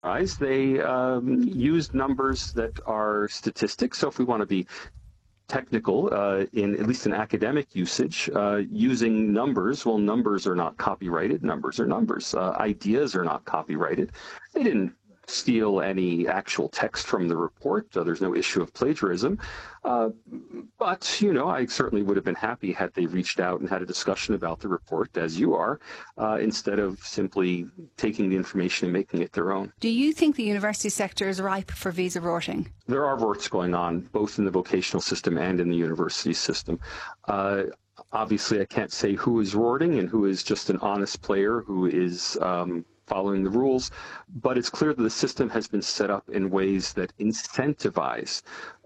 They used numbers that are statistics. So if we want to be technical, in at least in academic usage, using numbers, well, numbers are not copyrighted. Numbers are numbers. Ideas are not copyrighted. They didn't steal any actual text from the report. There's no issue of plagiarism. But, I certainly would have been happy had they reached out and had a discussion about the report, as you are, instead of simply taking the information and making it their own. Do you think the university sector is ripe for visa rorting? There are rorts going on, both in the vocational system and in the university system. Obviously, I can't say who is rorting and who is just an honest player who is following the rules, but it's clear that the system has been set up in ways that incentivize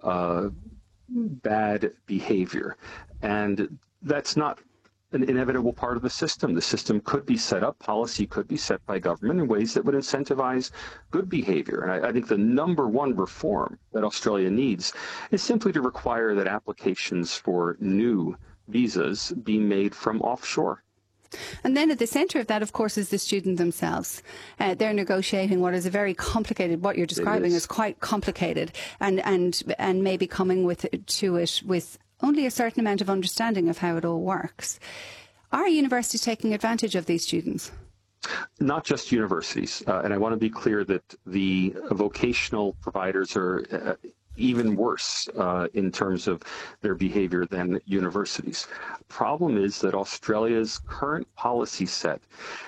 bad behavior. And that's not an inevitable part of the system. The system could be set up, policy could be set by government in ways that would incentivize good behavior. And I think the number one reform that Australia needs is simply to require that applications for new visas be made from offshore. And then at the centre of that, of course, is the student themselves. They're negotiating what is a very complicated, what you're describing is quite complicated, and maybe coming to it with only a certain amount of understanding of how it all works. Are universities taking advantage of these students? Not just universities. And I want to be clear that the vocational providers are even worse in terms of their behavior than universities. Problem is that Australia's current policy set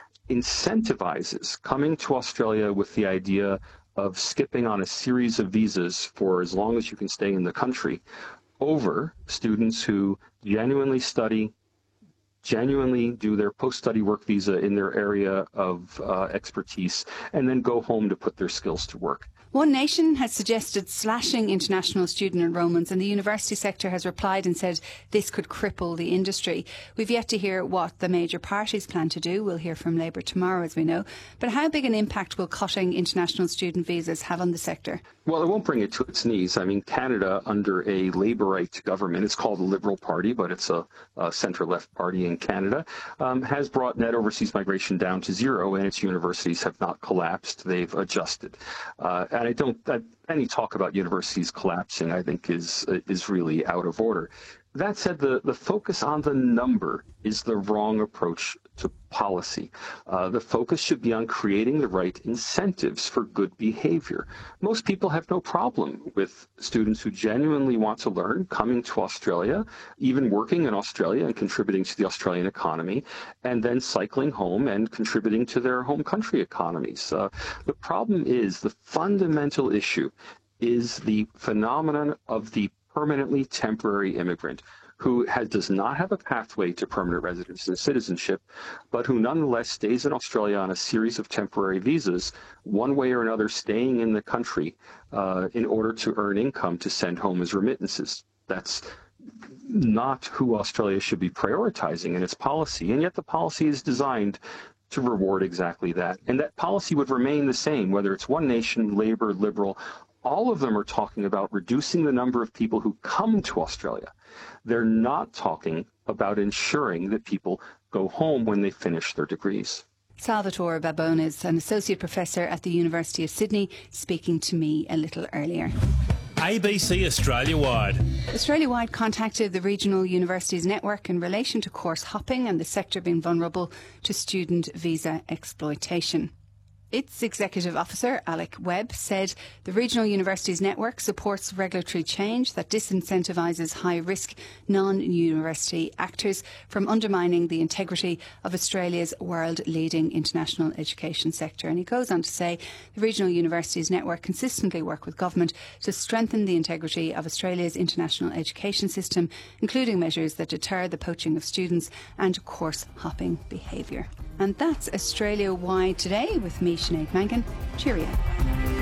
incentivizes coming to Australia with the idea of skipping on a series of visas for as long as you can stay in the country over students who genuinely study, genuinely do their post-study work visa in their area of expertise, and then go home to put their skills to work. One Nation has suggested slashing international student enrolments, and the university sector has replied and said this could cripple the industry. We've yet to hear what the major parties plan to do. We'll hear from Labour tomorrow, as we know. But how big an impact will cutting international student visas have on the sector? Well, it won't bring it to its knees. I mean, Canada, under a Labourite government, it's called the Liberal Party, but it's a centre-left party in Canada, has brought net overseas migration down to zero, and its universities have not collapsed. They've adjusted. And any talk about universities collapsing, I think, is really out of order. That said, the focus on the number is the wrong approach to policy. The focus should be on creating the right incentives for good behavior. Most people have no problem with students who genuinely want to learn coming to Australia, even working in Australia and contributing to the Australian economy, and then cycling home and contributing to their home country economies. The problem is, the fundamental issue is the phenomenon of the permanently temporary immigrant who does not have a pathway to permanent residence and citizenship, but who nonetheless stays in Australia on a series of temporary visas, one way or another staying in the country in order to earn income to send home as remittances. That's not who Australia should be prioritizing in its policy, and yet the policy is designed to reward exactly that. And that policy would remain the same, whether it's One Nation, Labour, Liberal. All of them are talking about reducing the number of people who come to Australia. They're not talking about ensuring that people go home when they finish their degrees. Salvatore Babone is an associate professor at the University of Sydney, speaking to me a little earlier. ABC Australia-wide. Australia-wide contacted the Regional Universities Network in relation to course hopping and the sector being vulnerable to student visa exploitation. Its executive officer, Alec Webb, said the Regional Universities Network supports regulatory change that disincentivises high-risk non-university actors from undermining the integrity of Australia's world-leading international education sector. And he goes on to say the Regional Universities Network consistently work with government to strengthen the integrity of Australia's international education system, including measures that deter the poaching of students and course-hopping behaviour. And that's Australia-wide today with me, Sinead Mangan. Cheerio.